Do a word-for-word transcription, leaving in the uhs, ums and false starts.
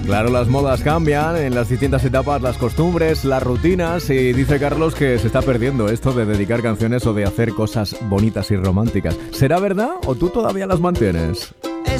Claro, las modas cambian, en las distintas etapas las costumbres, las rutinas, y dice Carlos que se está perdiendo esto de dedicar canciones o de hacer cosas bonitas y románticas. ¿Será verdad o tú todavía las mantienes?